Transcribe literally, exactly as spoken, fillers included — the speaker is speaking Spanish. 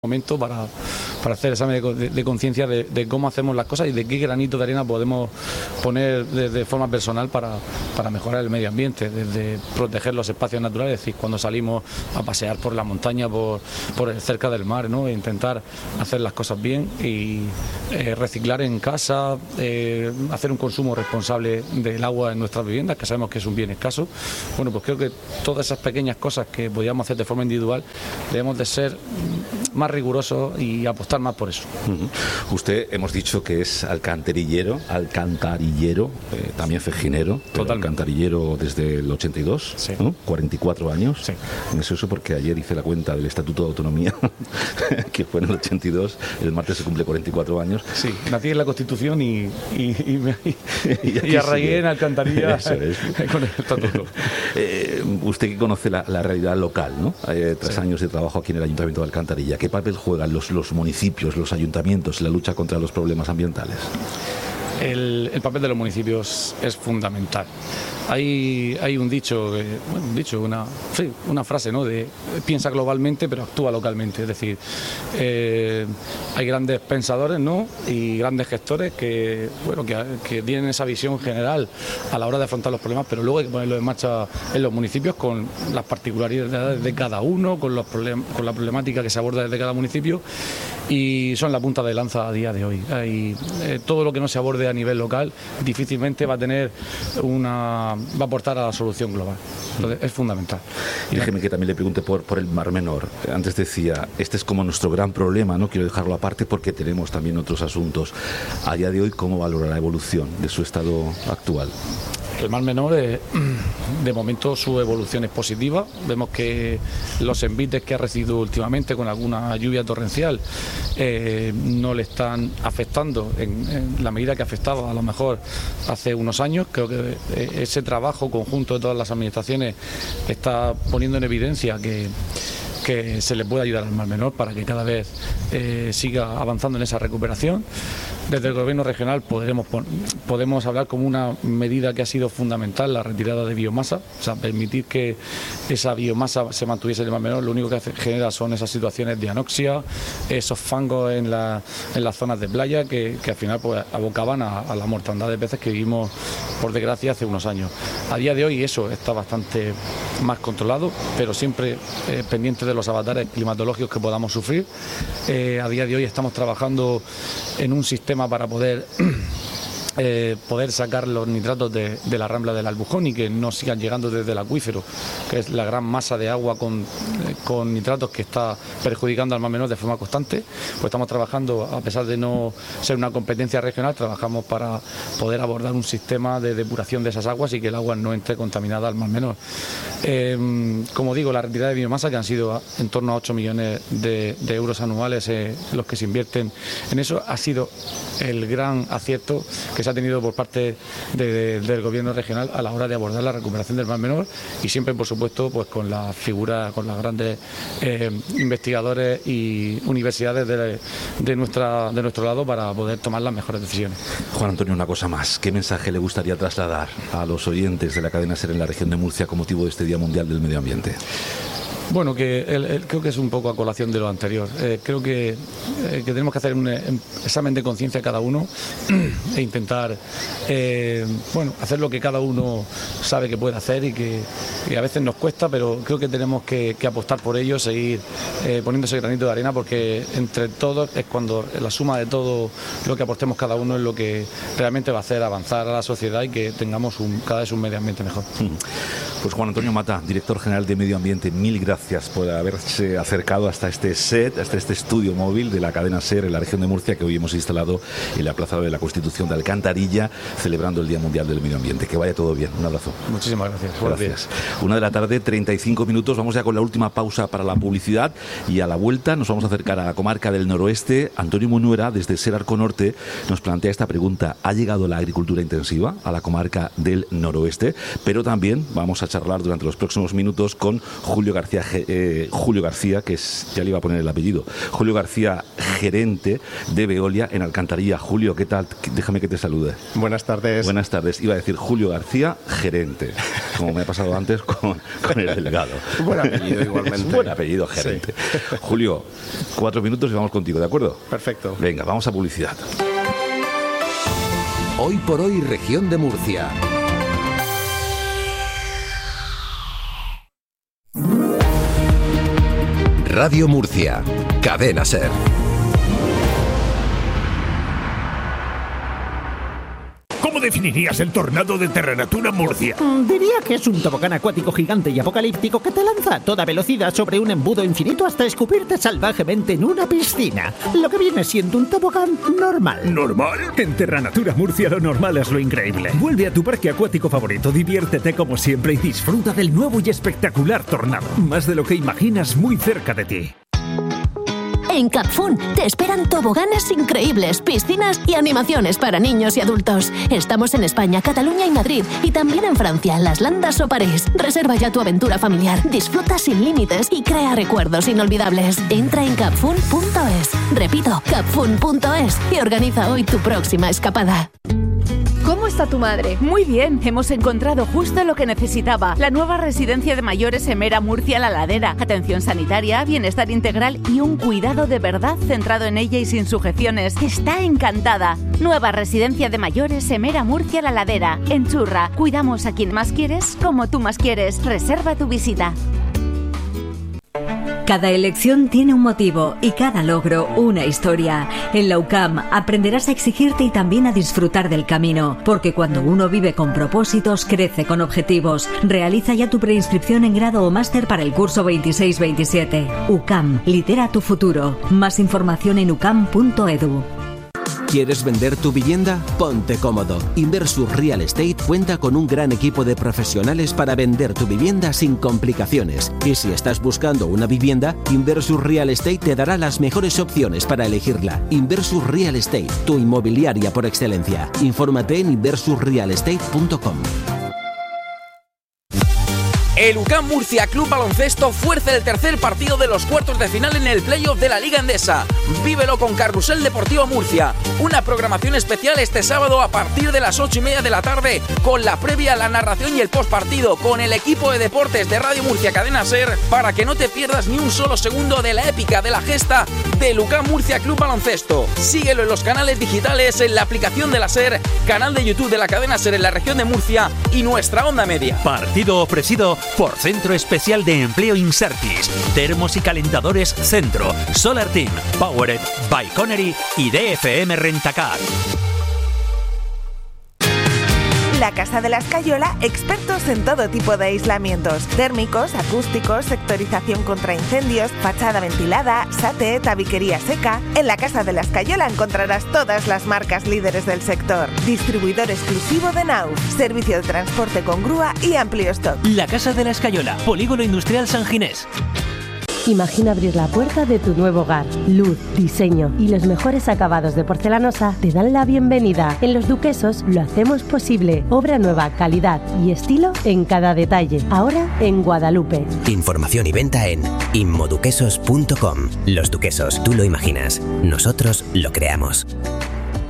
momento para, para hacer examen de, de, de conciencia de, de cómo hacemos las cosas y de qué granito de arena podemos poner de, de forma personal para, para mejorar el medio ambiente, desde proteger los espacios naturales, es decir, cuando salimos a pasear por la montaña, por, por cerca del mar, ¿no? E intentar hacer las cosas bien y eh, reciclar en casa, eh, hacer un consumo responsable del agua en nuestras viviendas, que sabemos que es un bien escaso. Bueno, pues creo que todas esas pequeñas cosas que podíamos hacer de forma individual debemos de ser más rigurosos y apostar más por eso. Uh-huh. Usted, hemos dicho que es alcantarillero, alcantarillero, eh, también fejinero, pero alcantarillero desde el ochenta y dos, sí. ¿no? cuarenta y cuatro años. Sí. Me sé eso porque ayer hice la cuenta del Estatuto de Autonomía, que fue en el ochenta y dos, el martes se cumple cuarenta y cuatro años. Sí, nací en la Constitución y, y, y, me, y, y, y arraigué en alcantarilla con el Estatuto. Eh, usted que conoce la, la realidad local, ¿no? Eh, tras sí. años de trabajo aquí en el Ayuntamiento de Alcantarilla, ¿qué papel juegan los, los municipios, los ayuntamientos en la lucha contra los problemas ambientales? El, el papel de los municipios es fundamental. Hay, hay un dicho, bueno, un dicho, una, sí, una frase, ¿no? De piensa globalmente pero actúa localmente. Es decir, eh, hay grandes pensadores, ¿no? Y grandes gestores que, bueno, que, que tienen esa visión general a la hora de afrontar los problemas, pero luego hay que ponerlo en marcha en los municipios con las particularidades de cada uno, con, los problem, con la problemática que se aborda desde cada municipio, y son la punta de lanza a día de hoy. Hay, eh, todo lo que no se aborde a nivel local difícilmente va a tener una va a aportar a la solución global. Entonces, es fundamental. Y déjeme que también le pregunte por, por el Mar Menor. Antes decía, este es como nuestro gran problema, no quiero dejarlo aparte porque tenemos también otros asuntos. A día de hoy, ¿cómo valora la evolución de su estado actual? El Mar Menor, eh, de momento su evolución es positiva. Vemos que los envites que ha recibido últimamente con alguna lluvia torrencial eh, no le están afectando en, en la medida que afectaba a lo mejor hace unos años. Creo que eh, ese trabajo conjunto de todas las administraciones está poniendo en evidencia que que se le puede ayudar al Mar Menor para que cada vez eh, siga avanzando en esa recuperación. Desde el Gobierno regional podremos, podemos hablar como una medida que ha sido fundamental, la retirada de biomasa, o sea, permitir que esa biomasa se mantuviese en el Mar Menor. Lo único que hace, genera son esas situaciones de anoxia, esos fangos en, la, en las zonas de playa que, que al final pues, abocaban a, a la mortandad de peces que vivimos, por desgracia, hace unos años. A día de hoy eso está bastante más controlado, pero siempre eh, pendiente de los avatares climatológicos que podamos sufrir. Eh, a día de hoy estamos trabajando en un sistema para poder Eh, poder sacar los nitratos de, de la rambla del Albujón y que no sigan llegando desde el acuífero, que es la gran masa de agua con, eh, con nitratos que está perjudicando al Mar Menor de forma constante. Pues estamos trabajando, a pesar de no ser una competencia regional, trabajamos para poder abordar un sistema de depuración de esas aguas y que el agua no entre contaminada al Mar Menor. Eh, como digo, la retirada de biomasa, que han sido en torno a ocho millones de, de euros anuales eh, los que se invierten en eso, ha sido el gran acierto que se ha tenido por parte de, de, del Gobierno regional a la hora de abordar la recuperación del Mar Menor, y siempre, por supuesto, pues con la figura, con las grandes eh, investigadores y universidades de, de, nuestra, de nuestro lado para poder tomar las mejores decisiones. Juan Antonio, una cosa más. ¿Qué mensaje le gustaría trasladar a los oyentes de la cadena SER en la región de Murcia con motivo de este Día Mundial del Medio Ambiente? Bueno, que el, el, creo que es un poco a colación de lo anterior. Eh, creo que, eh, que tenemos que hacer un examen de conciencia cada uno e intentar eh, bueno, hacer lo que cada uno sabe que puede hacer y que, que a veces nos cuesta, pero creo que tenemos que, que apostar por ello, seguir eh, poniendo ese granito de arena, porque entre todos es cuando la suma de todo lo que aportemos cada uno es lo que realmente va a hacer avanzar a la sociedad y que tengamos un, cada vez un medio ambiente mejor. Pues Juan Antonio Mata, director general de Medio Ambiente, mil gracias por haberse acercado hasta este set, hasta este estudio móvil de la cadena SER en la región de Murcia, que hoy hemos instalado en la Plaza de la Constitución de Alcantarilla, celebrando el Día Mundial del Medio Ambiente. Que vaya todo bien. Un abrazo. Muchísimas gracias. Gracias. Una de la tarde, treinta y cinco minutos. Vamos ya con la última pausa para la publicidad y a la vuelta nos vamos a acercar a la comarca del noroeste. Antonio Munuera, desde SER Arco Norte, nos plantea esta pregunta. ¿Ha llegado la agricultura intensiva a la comarca del noroeste? Pero también vamos a charlar durante los próximos minutos con Julio García García, eh, Julio García, que es, ya le iba a poner el apellido, Julio García, gerente de Veolia en Alcantarilla. Julio, ¿qué tal? Déjame que te salude. Buenas tardes. Buenas tardes. Iba a decir Julio García, gerente, como me ha pasado antes con, con el delegado. Buen apellido igualmente. Buen apellido, gerente. Sí. Julio, cuatro minutos y vamos contigo, ¿de acuerdo? Perfecto. Venga, vamos a publicidad. Hoy por hoy, región de Murcia. Radio Murcia, Cadena SER. ¿Cómo definirías el tornado de Terranatura Murcia? Mm, diría que es un tobogán acuático gigante y apocalíptico que te lanza a toda velocidad sobre un embudo infinito hasta escupirte salvajemente en una piscina. Lo que viene siendo un tobogán normal. ¿Normal? En Terranatura Murcia lo normal es lo increíble. Vuelve a tu parque acuático favorito, diviértete como siempre y disfruta del nuevo y espectacular tornado. Más de lo que imaginas, muy cerca de ti. En Capfun te esperan toboganes increíbles, piscinas y animaciones para niños y adultos. Estamos en España, Cataluña y Madrid, y también en Francia, Las Landas o París. Reserva ya tu aventura familiar, disfruta sin límites y crea recuerdos inolvidables. Entra en capfun punto es. Repito, capfun punto es y organiza hoy tu próxima escapada. ¿Cómo está tu madre? Muy bien, hemos encontrado justo lo que necesitaba. La nueva residencia de mayores Emera Murcia La Ladera. Atención sanitaria, bienestar integral y un cuidado de verdad centrado en ella y sin sujeciones. Está encantada. Nueva residencia de mayores Emera Murcia La Ladera. En Churra, cuidamos a quien más quieres como tú más quieres. Reserva tu visita. Cada elección tiene un motivo y cada logro una historia. En la U C A M aprenderás a exigirte y también a disfrutar del camino, porque cuando uno vive con propósitos, crece con objetivos. Realiza ya tu preinscripción en grado o máster para el curso veintiséis veintisiete. U C A M, lidera tu futuro. Más información en u c a m punto e d u. ¿Quieres vender tu vivienda? Ponte cómodo. Inversus Real Estate cuenta con un gran equipo de profesionales para vender tu vivienda sin complicaciones. Y si estás buscando una vivienda, Inversus Real Estate te dará las mejores opciones para elegirla. Inversus Real Estate, tu inmobiliaria por excelencia. Infórmate en inversus real estate punto com. El U C A M Murcia Club Baloncesto fuerza el tercer partido de los cuartos de final en el playoff de la Liga Endesa. Vívelo con Carrusel Deportivo Murcia. Una programación especial este sábado a partir de las ocho y media de la tarde, con la previa, la narración y el postpartido, con el equipo de deportes de Radio Murcia Cadena SER, para que no te pierdas ni un solo segundo de la épica, de la gesta del U C A M Murcia Club Baloncesto. Síguelo en los canales digitales, en la aplicación de la SER, canal de YouTube de la Cadena SER en la región de Murcia y nuestra onda media. Partido ofrecido por Centro Especial de Empleo Insertis, Termos y Calentadores Centro, Solar Team, Powered by Connery y D F M Rentacar. La Casa de la Escayola, expertos en todo tipo de aislamientos: térmicos, acústicos, sectorización contra incendios, fachada ventilada, SATE, tabiquería seca. En la Casa de la Escayola encontrarás todas las marcas líderes del sector. Distribuidor exclusivo de Nauf, servicio de transporte con grúa y amplio stock. La Casa de la Escayola, Polígono Industrial San Ginés. Imagina abrir la puerta de tu nuevo hogar. Luz, diseño y los mejores acabados de porcelanosa te dan la bienvenida. En Los Duquesos lo hacemos posible. Obra nueva, calidad y estilo en cada detalle. Ahora en Guadalupe. Información y venta en inmoduquesos punto com. Los Duquesos, tú lo imaginas, nosotros lo creamos.